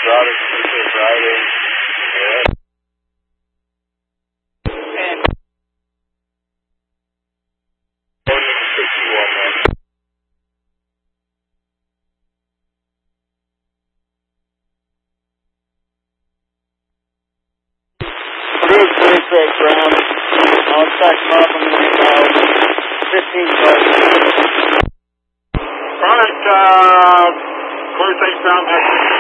Roger, Friday. Yeah. And 61, man. Cruise 26 round. I'll stack them up. I'm going to get about 15 bucks. Alright, clear things down.